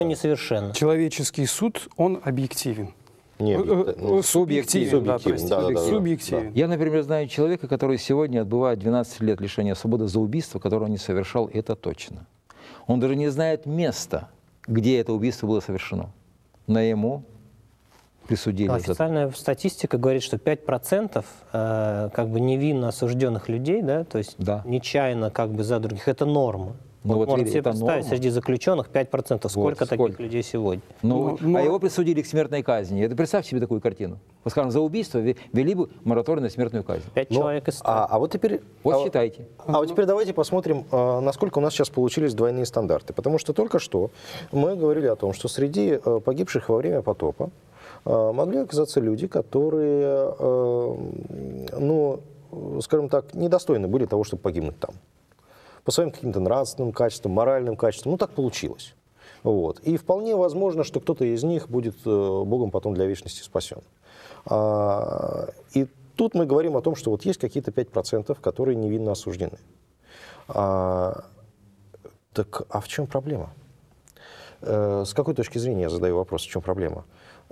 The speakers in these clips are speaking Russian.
Несовершенно. Человеческий суд, он объективен. Субъективен. Да, простите, субъективен. Я, например, знаю человека, который сегодня отбывает 12 лет лишения свободы за убийство, которое он не совершал, это точно. Он даже не знает места, где это убийство было совершено. Но ему присудили. Официальная статистика говорит, что 5% как бы невинно осужденных людей, да, то есть нечаянно как бы за других, это норма. Ну, вот можно себе представить, норма. Среди заключенных 5%. Сколько таких людей сегодня? А его присудили к смертной казни. Это представь себе такую картину. Вот, скажем, за убийство ввели бы мораторий на смертную казнь. 5 человек из 100. А вот теперь... Вот считайте. А вот теперь давайте посмотрим, насколько у нас сейчас получились двойные стандарты. Потому что только что мы говорили о том, что среди погибших во время потопа могли оказаться люди, которые, ну, скажем так, недостойны были того, чтобы погибнуть там. По своим каким-то нравственным качествам, моральным качествам. Ну, так получилось. Вот. И вполне возможно, что кто-то из них будет Богом потом для вечности спасен. И тут мы говорим о том, что вот есть какие-то 5%, которые невинно осуждены. Так, а в чем проблема? С какой точки зрения я задаю вопрос, в чем проблема?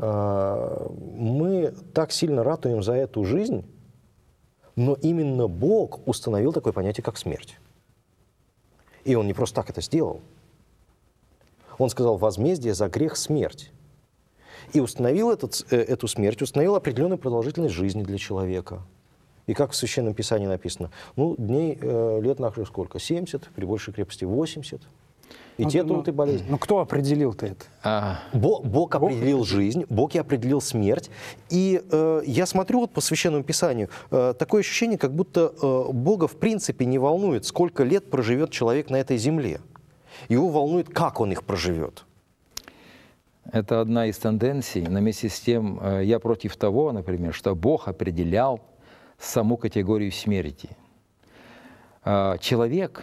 Мы так сильно ратуем за эту жизнь, но именно Бог установил такое понятие, как смерть. И Он не просто так это сделал. Он сказал: возмездие за грех — смерть. И установил эту смерть, установил определенную продолжительность жизни для человека. И как в Священном Писании написано, ну, дней, лет наших сколько? 70, при большей крепости 80. И те тут и болезнь. Ну, кто определил-то это? Бог определил жизнь, Бог и определил смерть. И я смотрю вот по Священному Писанию, такое ощущение, как будто Бога в принципе не волнует, сколько лет проживет человек на этой земле. Его волнует, как он их проживет. Это одна из тенденций, но вместе с тем я против того, например, что Бог определял саму категорию смерти. Человек,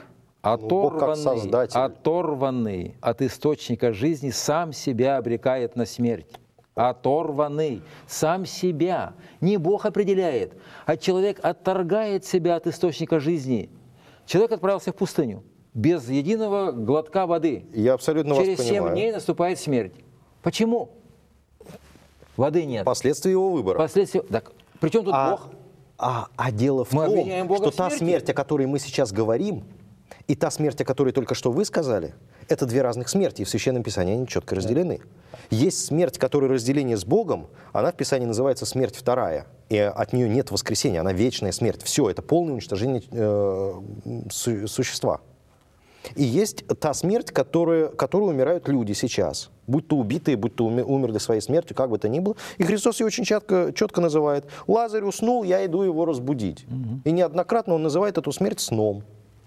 оторванный от источника жизни, сам себя обрекает на смерть. Оторванный, сам себя. Не Бог определяет, а человек отторгает себя от источника жизни. Человек отправился в пустыню без единого глотка воды. Я абсолютно вас понимаю. Через 7 дней наступает смерть. Почему? Воды нет. Последствия его выбора. Последствия. Так, при чем тут Бог? А дело в том, что та смерть, о которой мы сейчас говорим, и та смерть, о которой только что вы сказали, это две разных смерти, и в Священном Писании они четко разделены. Есть смерть, которая разделение с Богом, она в Писании называется смерть вторая, и от нее нет воскресения, она вечная смерть. Все, это полное уничтожение существа. И есть та смерть, которой умирают люди сейчас, будь то убитые, будь то умерли своей смертью, как бы то ни было. И Христос ее очень четко называет. Лазарь уснул, я иду его разбудить. И неоднократно он называет эту смерть сном.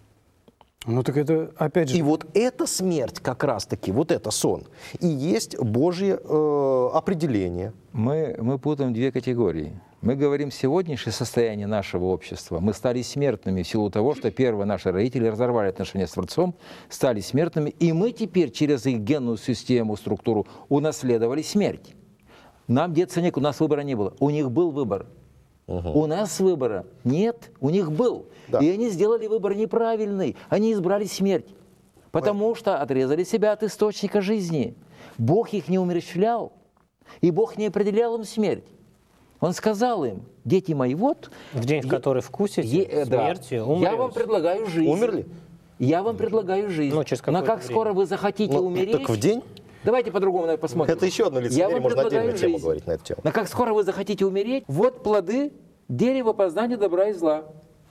Ну так это опять же... И вот эта смерть как раз-таки, вот это сон, и есть Божье определение. Мы путаем две категории. Мы говорим сегодняшнее состояние нашего общества. Мы стали смертными в силу того, что первые наши родители разорвали отношения с Творцом, стали смертными, и мы теперь через их генную систему, структуру унаследовали смерть. Нам деться некуда, у нас выбора не было. У них был выбор. У нас выбора нет, у них был. Да. И они сделали выбор неправильный. Они избрали смерть, потому что отрезали себя от источника жизни. Бог их не умерщвлял, и Бог не определял им смерть. Он сказал им: дети мои, вот... В день, в который вкусите смертью, умрете. Я вам предлагаю жизнь. Умерли? Я вам предлагаю жизнь. Но как скоро вы захотите умереть... Так в день? Давайте по-другому посмотрим. Это еще одно лицемерие, можно отдельную тему говорить на эту тему. Но как скоро вы захотите умереть, вот плоды дерева познания добра и зла.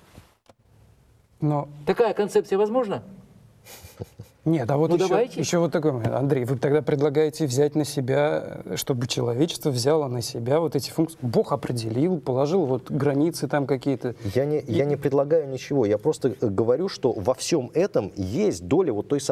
Но... Такая концепция возможна? Нет, а вот еще вот такой момент. Андрей, вы тогда предлагаете взять на себя, чтобы человечество взяло на себя вот эти функции. Бог определил, положил вот границы там какие-то. Я не предлагаю ничего, я просто говорю, что во всем этом есть доля вот того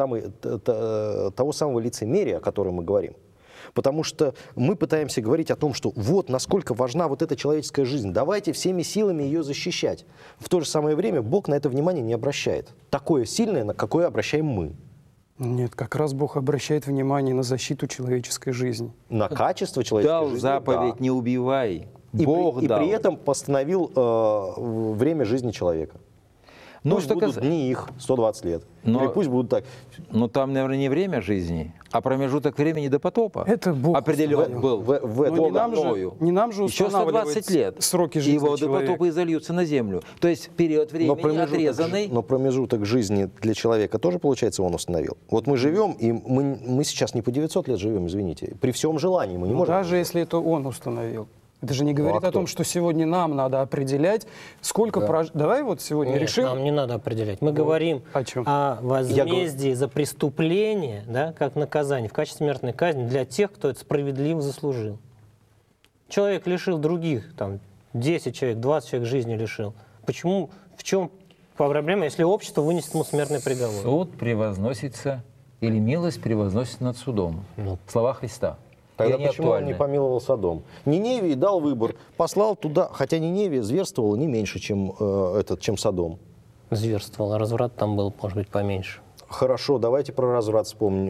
самого лицемерия, о котором мы говорим. Потому что мы пытаемся говорить о том, что вот насколько важна вот эта человеческая жизнь, давайте всеми силами ее защищать. В то же самое время Бог на это внимание не обращает. Такое сильное, на какое обращаем мы. Нет, как раз Бог обращает внимание на защиту человеческой жизни. На качество человеческой жизни, заповедь, да. Не убивай. Бог дал. И при этом постановил время жизни человека. Ну, пусть что будут дни их 120 лет. Но- Или пусть будут так. Но там, наверное, не время жизни, а промежуток времени до потопа. Это Бог определен установил. был. В этом Но не нам же Еще устанавливать 120 лет. сроки И жизни воды человека. потопа изольются на землю. То есть период времени отрезанный. но промежуток жизни для человека тоже, получается, он установил. Вот мы живем, и мы сейчас не по 900 лет живем, извините. При всем желании мы не Ну, можем. даже если это он установил. Это же не говорит а о том, кто? что сегодня нам надо определять, сколько Давай вот сегодня Нет, решим. нам не надо определять. Мы говорим о чем? о возмездии за преступление, да, как наказание в качестве смертной казни для тех, кто это справедливо заслужил. Человек лишил других, там, 10 человек, 20 человек жизни лишил. Почему, в чем проблема, если общество вынесет ему смертный приговор? Суд превозносится, или милость превозносится над судом. Слова Христа. Тогда И они почему он актуальны. не помиловал Содом? Ниневии дал выбор, послал туда, хотя Ниневия зверствовала не меньше, чем Содом. Зверствовал, а разврат там был, может быть, поменьше. Хорошо, давайте про разврат вспомним.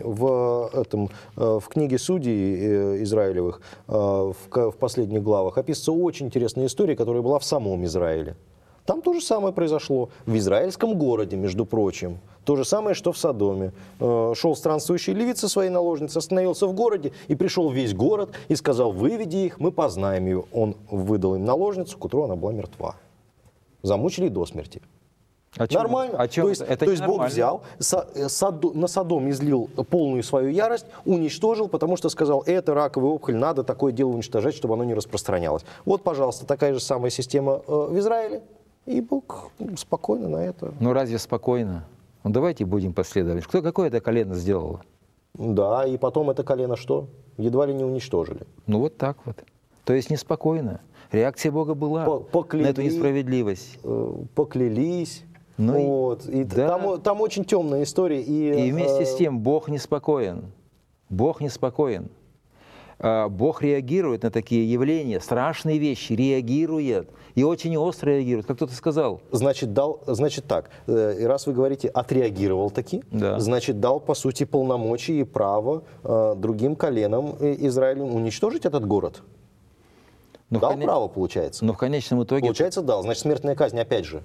В книге Судей Израилевых, в последних главах, описывается очень интересная история, которая была в самом Израиле. Там то же самое произошло. В израильском городе, между прочим. То же самое, что в Содоме. Шел странствующий левит со своей наложницей, остановился в городе, и пришел весь город и сказал: выведи их, мы познаем ее. Он выдал им наложницу, к утру она была мертва. Замучили до смерти. Нормально. О чем то есть, это то есть Бог нормально. взял, на Содом излил полную свою ярость, уничтожил, потому что сказал: это раковая опухоль, надо такое дело уничтожать, чтобы оно не распространялось. Вот, пожалуйста, такая же самая система в Израиле. И Бог спокойно на это. Ну разве спокойно? Ну давайте будем последовать. Какое это колено сделало? Да, и потом это колено что? Едва ли не уничтожили. Ну вот так вот. То есть неспокойно. Реакция Бога была на эту несправедливость. Поклялись. Ну, вот. И да. там очень темная история. И вместе с тем Бог неспокоен. Бог неспокоен. Бог реагирует на такие явления, страшные вещи, реагирует. И очень остро реагирует, как кто-то сказал. Значит, так, и раз вы говорите, отреагировал таки, Да. значит, дал, по сути, полномочия и право другим коленам Израиля уничтожить этот город. Но Дал право, получается. Но в конечном итоге... Получается, дал. Значит, смертная казнь опять же.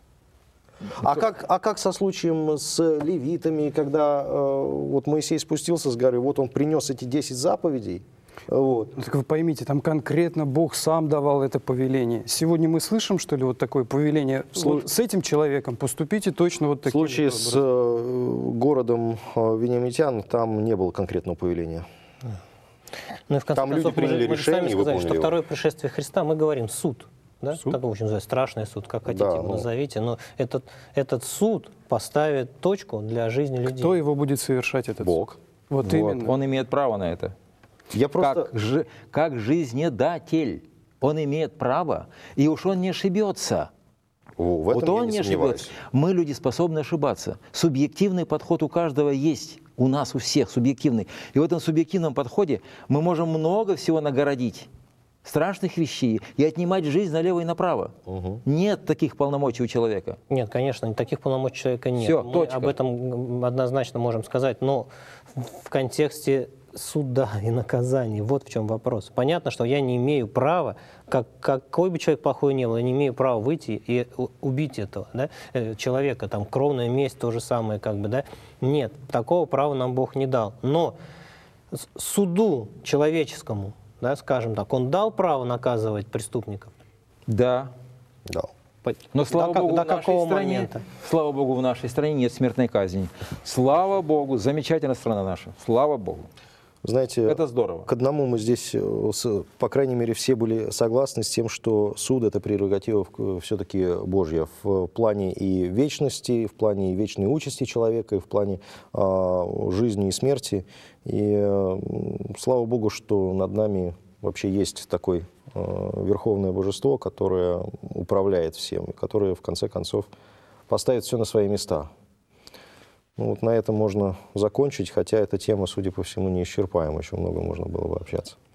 А как со случаем с левитами, когда вот Моисей спустился с горы, вот он принес эти 10 заповедей, вот. Ну, так вы поймите, там конкретно Бог сам давал это повеление. Сегодня мы слышим, что ли, вот такое повеление? Вот с этим человеком поступите точно вот В таким случае вот с образом. городом Вениамитян там не было конкретного повеления. Ну, и в конце Там люди концов, приняли мы же решение сами и сказали, выполнили что его. второе пришествие Христа, мы говорим суд. Да? Суд? Так его очень называют, страшный суд, как хотите Да, его ну. назовите. Но этот суд поставит точку для жизни людей. Кто его будет совершать, этот Бог. суд? Вот именно. Он имеет право на это. Я просто... Как жизнедатель. Он имеет право, и уж он не ошибется. В этом Вот я он не не сомневаюсь. ошибется. Мы, люди, способны ошибаться. Субъективный подход у каждого есть. У нас, у всех субъективный. И в этом субъективном подходе мы можем много всего нагородить. Страшных вещей и отнимать жизнь налево и направо. Нет таких полномочий у человека. Нет, конечно, таких полномочий человека нет. Всё, Мы точка. об этом однозначно можем сказать, но в контексте суда и наказания, вот в чем вопрос. Понятно, что я не имею права, какой бы человек плохой ни был, я не имею права выйти и убить этого, да, человека, там, кровная месть, то же самое, как бы, да. Нет, такого права нам Бог не дал. Но суду человеческому, да, скажем так, он дал право наказывать преступников? Да. Дал. Но слава Богу, до в нашей какого стране, момента? слава Богу, в нашей стране нет смертной казни. Слава Богу, замечательная страна наша. Слава Богу. Знаете, Это здорово. к одному мы здесь, по крайней мере, все были согласны с тем, что суд — это прерогатива все-таки Божья в плане и вечности, в плане и вечной участи человека, и в плане жизни и смерти. И слава Богу, что над нами вообще есть такое верховное божество, которое управляет всем, и которое, в конце концов, поставит все на свои места. Ну, вот на этом можно закончить, хотя эта тема, судя по всему, неисчерпаема, еще много можно было бы общаться.